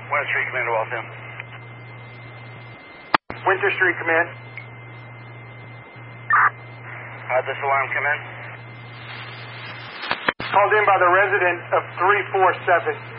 Winter Street Command to Waltham. Winter Street Command. This alarm come in. Called in by the resident of 347.